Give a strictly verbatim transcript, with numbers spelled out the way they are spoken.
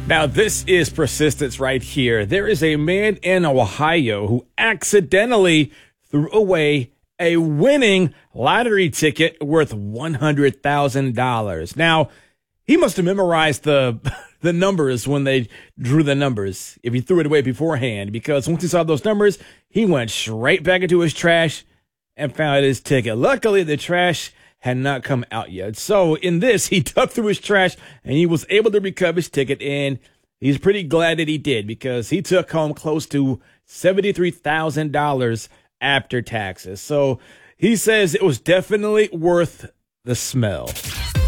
Now, this is persistence right here. There is a man in Ohio who accidentally threw away a winning lottery ticket worth one hundred thousand dollars. Now, he must have memorized the the numbers when they drew the numbers, if he threw it away beforehand, because once he saw those numbers, he went straight back into his trash and found his ticket. Luckily, the trash had not come out yet. So in this, he dug through his trash and he was able to recover his ticket. And he's pretty glad that he did, because he took home close to seventy-three thousand dollars after taxes. So he says it was definitely worth the smell.